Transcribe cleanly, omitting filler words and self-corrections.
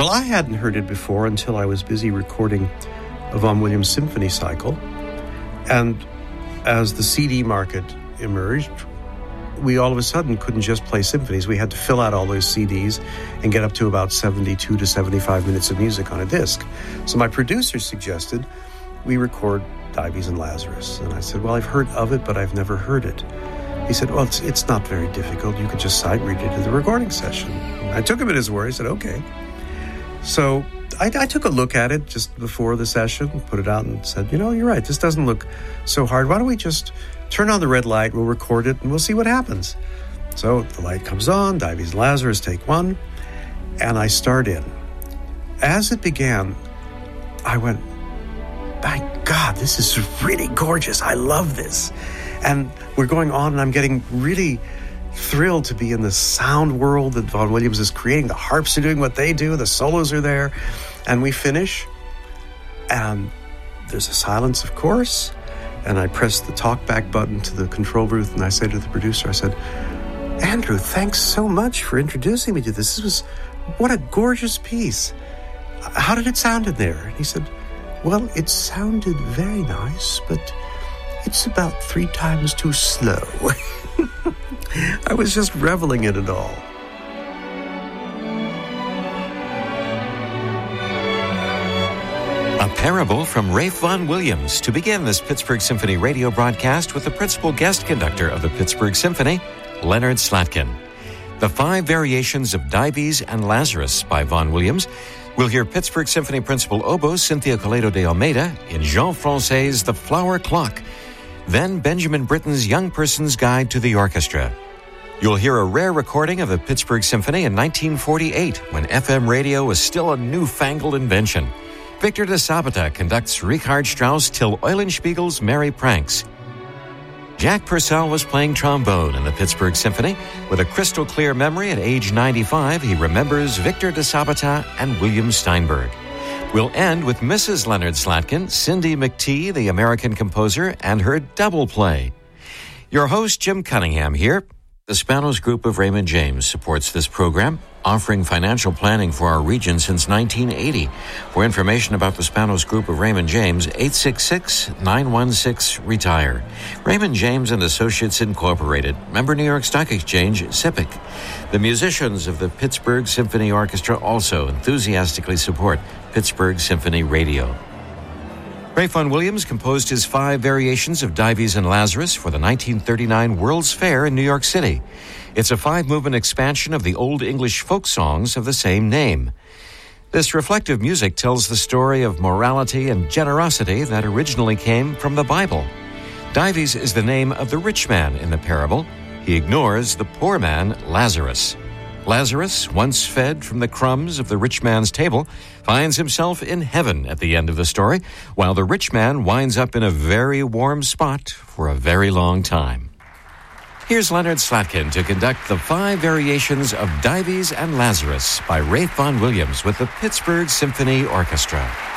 Well, I hadn't heard it before until I was busy recording a Vaughan Williams symphony cycle. And as the CD market emerged, we all of a sudden couldn't just play symphonies. We had to fill out all those CDs and get up to about 72 to 75 minutes of music on a disc. So my producer suggested we record Dives and Lazarus. And I said, well, I've heard of it, but I've never heard it. He said, well, it's not very difficult. You could just sight read it at the recording session. And I took him at his word. I said, okay. So I took a look at it just before the session, put it out and said, you're right. This doesn't look so hard. Why don't we just turn on the red light, we'll record it, and we'll see what happens. So the light comes on, Dives and Lazarus, take one, and I start in. As it began, I went, my God, this is really gorgeous. I love this. And we're going on, and I'm getting really thrilled to be in the sound world that Vaughan Williams is creating. The harps are doing what they do, the solos are there, and we finish, and there's a silence, of course, and I press the talkback button to the control booth, and I say to the producer, I said, Andrew, thanks so much for introducing me to this. What a gorgeous piece. How did it sound in there? And he said, well, it sounded very nice, but it's about 3 times too slow. I was just reveling in it all. A parable from Ralph Vaughan Williams to begin this Pittsburgh Symphony radio broadcast with the principal guest conductor of the Pittsburgh Symphony, Leonard Slatkin. The 5 variations of Dives and Lazarus by Vaughan Williams. We'll hear Pittsburgh Symphony Principal Oboe Cynthia Coleto de Almeida in Jean France's The Flower Clock. Then Benjamin Britten's Young Person's Guide to the Orchestra. You'll hear a rare recording of the Pittsburgh Symphony in 1948 when FM radio was still a newfangled invention. Victor de Sabata conducts Richard Strauss Till Eulenspiegel's Merry Pranks. Jack Purcell was playing trombone in the Pittsburgh Symphony. With a crystal clear memory at age 95, he remembers Victor de Sabata and William Steinberg. We'll end with Mrs. Leonard Slatkin, Cindy McTee, the American composer, and her double play. Your host, Jim Cunningham, here. The Spanos Group of Raymond James supports this program, offering financial planning for our region since 1980. For information about the Spanos Group of Raymond James, 866-916-RETIRE. Raymond James and Associates Incorporated, member New York Stock Exchange, SIPC. The musicians of the Pittsburgh Symphony Orchestra also enthusiastically support Pittsburgh Symphony Radio. Ralph Vaughan Williams composed his 5 variations of Dives and Lazarus for the 1939 World's Fair in New York City. It's a 5-movement expansion of the Old English folk songs of the same name. This reflective music tells the story of morality and generosity that originally came from the Bible. Dives is the name of the rich man in the parable. He ignores the poor man, Lazarus. Lazarus, once fed from the crumbs of the rich man's table, finds himself in heaven at the end of the story, while the rich man winds up in a very warm spot for a very long time. Here's Leonard Slatkin to conduct the 5 variations of Dives and Lazarus by Ralph Vaughan Williams with the Pittsburgh Symphony Orchestra.